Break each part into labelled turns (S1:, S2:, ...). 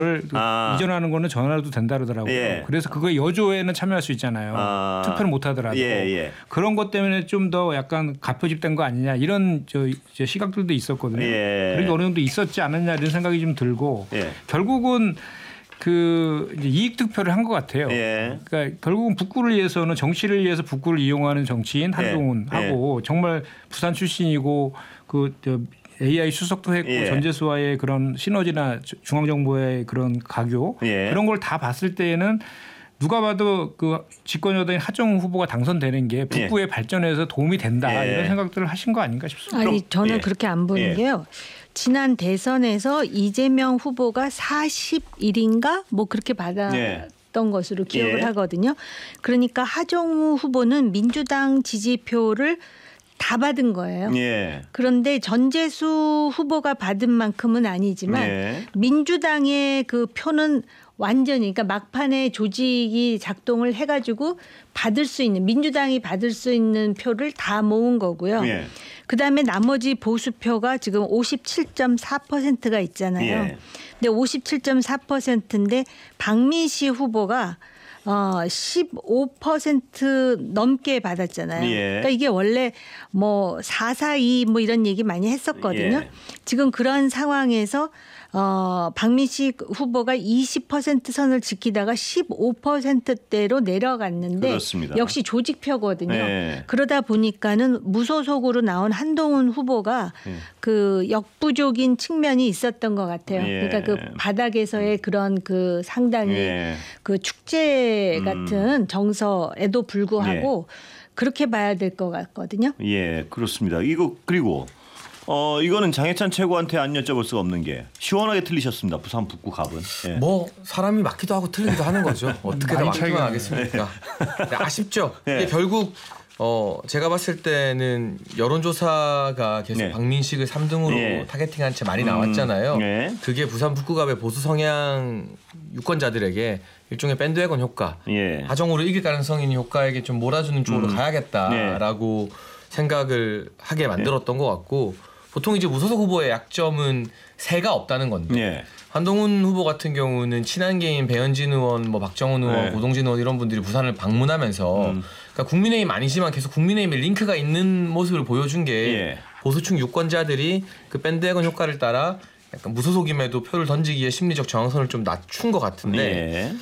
S1: 이전하는 거는 전화도 된다 그러더라고요.
S2: 예.
S1: 그래서 그거 여조에는 참여할 수 있잖아요. 투표를 못 하더라도. 그런 것 때문에 좀 더 약간 가표집된 거 아니냐 이런 저 시각들도 있었거든요. 그리고 어느 정도 있었지 않았냐 이런 생각이 좀 들고 결국은 그 이제 이익 투표를 한 것 같아요. 그러니까 결국은 북구를 위해서는 정치를 위해서 북구를 이용하는 정치인 한동훈하고 정말 부산 출신이고 그 AI 수석도 했고 전재수와의 그런 시너지나 중앙정부의 그런 가교 그런 걸 다 봤을 때에는 누가 봐도 그 집권 여당인 하정우 후보가 당선되는 게 북구의 발전에서 도움이 된다 이런 생각들을 하신 거 아닌가 싶습니다.
S3: 아니 저는 그렇게 안 보는 게요. 지난 대선에서 이재명 후보가 41인가 뭐 그렇게 받았던 것으로 기억을 하거든요. 그러니까 하정우 후보는 민주당 지지표를 다 받은 거예요. 그런데 전재수 후보가 받은 만큼은 아니지만 민주당의 그 표는 완전히 그러니까 막판에 조직이 작동을 해가지고 받을 수 있는 민주당이 받을 수 있는 표를 다 모은 거고요. 그다음에 나머지 보수표가 지금 57.4%가 있잖아요. 근데 57.4%인데 박민씨 후보가 15% 넘게 받았잖아요. 그러니까 이게 원래 뭐 442 뭐 이런 얘기 많이 했었거든요. 지금 그런 상황에서 박민씨 후보가 20% 선을 지키다가 15%대로 내려갔는데
S2: 그렇습니다.
S3: 역시 조직표거든요. 그러다 보니까는 무소속으로 나온 한동훈 후보가 그 역부족인 측면이 있었던 것 같아요. 그러니까 그 바닥에서의 그런 그 상당히 그 축제 같은 정서에도 불구하고 그렇게 봐야 될 것 같거든요.
S2: 그렇습니다. 이거 그리고 이거는 장해찬 최고한테 안 여쭤볼 수가 없는 게 시원하게 틀리셨습니다. 부산 북구 갑은.
S4: 뭐 사람이 맞기도 하고 틀리기도 하는 거죠. 어떻게 다 맞기만 하겠습니까? 아쉽죠. 이게 결국 제가 봤을 때는 여론조사가 계속 박민식을 3등으로 타겟팅한 채 많이 나왔잖아요. 그게 부산 북구갑의 보수 성향 유권자들에게 일종의 밴드웨건 효과, 하정우를 이길 가능성이 있는 효과에게 좀 몰아주는 쪽으로 가야겠다라고 생각을 하게 만들었던 것 같고 보통 이제 무소속 후보의 약점은 새가 없다는 건데 한동훈 후보 같은 경우는 친한계인 배현진 의원, 뭐 박정훈 의원, 고동진 의원 이런 분들이 부산을 방문하면서 그러니까 국민의힘 아니지만 계속 국민의힘에 링크가 있는 모습을 보여준 게 보수층 유권자들이 그 밴드웨건 효과를 따라 약간 무소속임에도 표를 던지기에 심리적 저항선을 좀 낮춘 것 같은데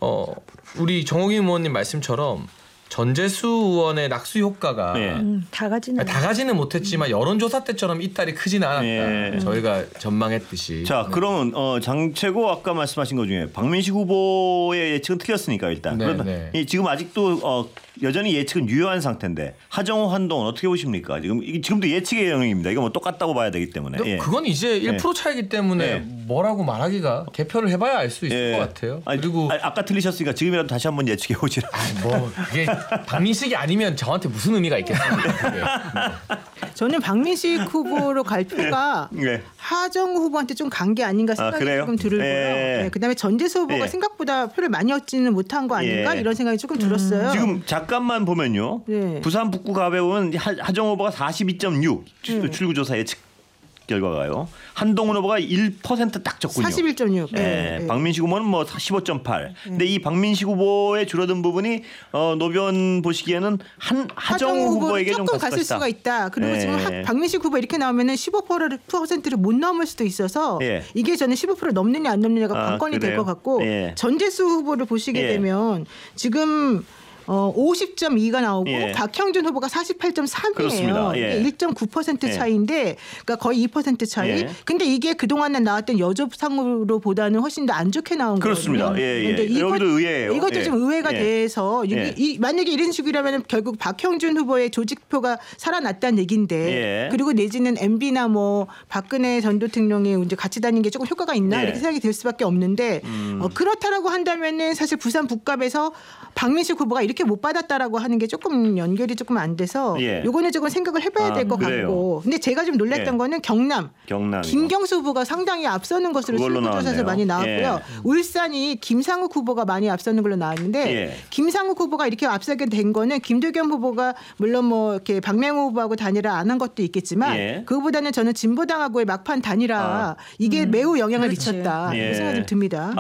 S4: 우리 정호김 의원님 말씀처럼 전재수 의원의 낙수 효과가
S3: 다 가지는
S2: 음.
S3: 못했지만
S4: 여론조사 때처럼 이탈이 크지는 않았다. 저희가 전망했듯이.
S2: 자, 그러면 장 최고 아까 말씀하신 것 중에 박민식 후보의 예측은 틀렸으니까 일단. 그런다 지금 아직도 여전히 예측은 유효한 상태인데 하정우, 한동훈 어떻게 보십니까? 지금도 예측의 영역입니다. 이거 뭐 똑같다고 봐야 되기 때문에.
S4: 그건 이제 1% 차이기 때문에 뭐라고 말하기가 개표를 해봐야 알 수 있을 것 같아요.
S2: 그리고 아까 틀리셨으니까 지금이라도 다시 한번 예측해 보시라.
S4: 뭐 그게 박민식이 아니면 저한테 무슨 의미가 있겠습니까?
S5: 저는 박민식 후보로 갈 표가 하정우 후보한테 좀 간 게 아닌가 생각이 조금 들고요. 그다음에 전재수 후보가 생각보다 표를 많이 얻지는 못한 거 아닌가 이런 생각이 조금 들었어요.
S2: 지금 잠깐만 보면요. 부산 북구 갑에 보면 하정우 후보가 42.6 출구조사 예측 결과가요. 한동훈 후보가 1% 딱 적군요.
S5: 41.6.
S2: 박민식 후보는 뭐 15.8. 근데 이 박민식 후보의 줄어든 부분이 노변 보시기에는 하정우 후보에게 좀
S5: 조금 갔을 수가 있다. 그리고 지금 박민식 후보 이렇게 나오면은 15%를 못 넘을 수도 있어서 이게 저는 15% 넘느냐 안 넘느냐가 관건이 될 것 같고 전재수 후보를 보시게 되면 지금 50.2가 나오고 박형준 후보가 48.3이에요. 이게 1.9% 차이인데 그러니까 거의 2% 차이. 근데 이게 그동안에 나왔던 여조상으로 보다는 훨씬 더 안 좋게 나온
S2: 그렇습니다.
S5: 거거든요.
S2: 여기도 의외예요.
S5: 이것도 좀 의외가 돼서 만약에 이런 식이라면 결국 박형준 후보의 조직표가 살아났다는 얘기인데 그리고 내지는 MB나 뭐 박근혜 전 대통령이 이제 같이 다니는 게 조금 효과가 있나 이렇게 생각이 들 수밖에 없는데 그렇다라고 한다면은 사실 부산 북갑에서 박민식 후보가 이렇게 이렇게 못 받았다라고 하는 게 조금 연결이 조금 안 돼서 요거는 조금 생각을 해봐야 될 것 같고. 근데 제가 좀 놀랐던 거는 경남 김경수 후보가 상당히 앞서는 것으로 실무조사에서 많이 나왔고요. 울산이 김상욱 후보가 많이 앞서는 걸로 나왔는데 김상욱 후보가 이렇게 앞서게 된 거는 김두겸 후보가 물론 뭐 이렇게 박맹호 후보하고 단일화 안 한 것도 있겠지만 그거보다는 저는 진보당하고의 막판 단일화 이게 매우 영향을 미쳤다. 생각이 듭니다.